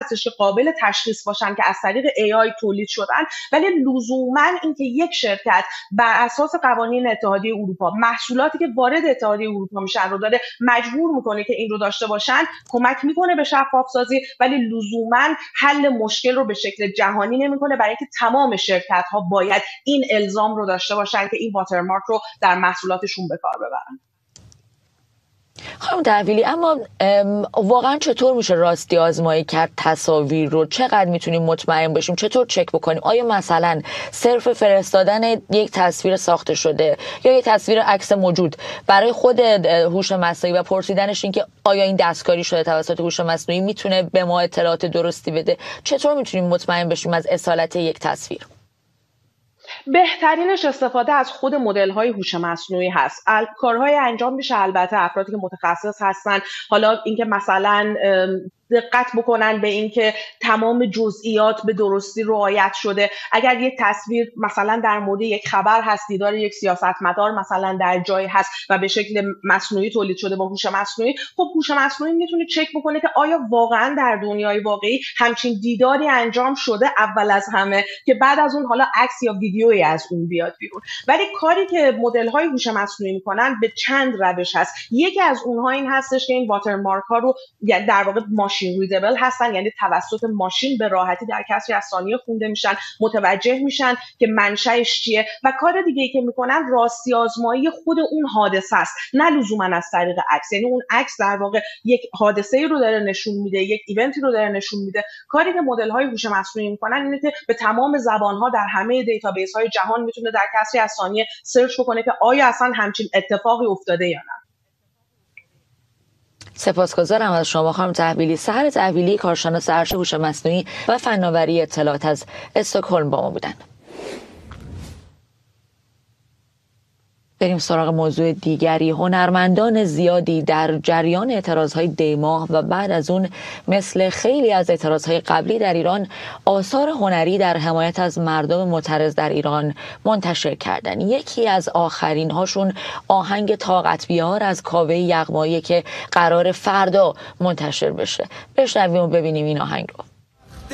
هستش که قابل تشخیص باشن که از طریق AI تولید شدن، ولی لزوما اینکه یک شرکت بر اساس قوانین اتحادیه اروپا محصولاتی که وارد اتحادیه اروپا میشن رو داره مجبور میکنه که این رو داشته باشن، کمک میکنه به شفاف سازی، ولی لزوما حل مشکل رو به شکل جهانی نمیکنه، برای اینکه تمام شرکت ها باید این الزام رو داشته باشن که این واترمارک رو در محصولاتشون به کار ببرن. خانم تحویلی، اما واقعا چطور میشه راستی آزمایی کرد تصاویر رو؟ چقدر میتونیم مطمئن بشیم؟ چطور چک بکنیم؟ آیا مثلا صرف فرستادن یک تصویر ساخته شده یا یک تصویر عکس موجود برای خود هوش مصنوعی و پرسیدنش این که آیا این دستکاری شده توسط هوش مصنوعی میتونه به ما اطلاعات درستی بده، چطور میتونیم مطمئن بشیم از اصالت یک تصویر؟ بهترینش استفاده از خود مدل‌های هوش مصنوعی هست. کارهای انجام میشه البته افرادی که متخصص هستن، حالا اینکه مثلا دقت بکنن به اینکه تمام جزئیات به درستی رعایت شده. اگر یک تصویر مثلا در مورد یک خبر هست، دیدار یک سیاستمدار مثلا در جایی هست و به شکل مصنوعی تولید شده با هوش مصنوعی، خب هوش مصنوعی میتونه چک بکنه که آیا واقعا در دنیای واقعی همچین دیداری انجام شده اول از همه، که بعد از اون حالا عکس یا ویدیویی از اون بیاد بیرون. ولی کاری که مدل‌های هوش مصنوعی میکنن به چند روش هست. یکی از اونها این هستش که این واترمارک ها رو در واقع ماشین ریدبل هستن، یعنی توسط ماشین به راحتی در کسری از ثانیه خونده میشن، متوجه میشن که منشأش چیه. و کار دیگه ای که میکنن راستی آزمایی خود اون حادثه است، نه لزوما از طریق عکس. یعنی اون عکس در واقع یک حادثه‌ای رو داره نشون میده، یک ایونتی رو داره نشون میده. کاری که مدل‌های هوش مصنوعی میکنن اینه که به تمام زبان‌ها در همه دیتابیس‌های جهان میتونه در کسری از ثانیه سرچ بکنه که آیا اصلا همچین اتفاقی افتاده یا نه. سپاسگزارم از شما خانم تحویلی. سحر تحویلی، کارشناس ارشد هوش مصنوعی و فناوری اطلاعات از استکهلم با ما بودن. بریم سراغ موضوع دیگری. هنرمندان زیادی در جریان اعتراضهای دی‌ماه و بعد از اون مثل خیلی از اعتراضهای قبلی در ایران آثار هنری در حمایت از مردم معترض در ایران منتشر کردن. یکی از آخرین هاشون آهنگ طاقت بیار از کاوه یغمایی که قرار فردا منتشر بشه. بشنویم و ببینیم این آهنگ رو.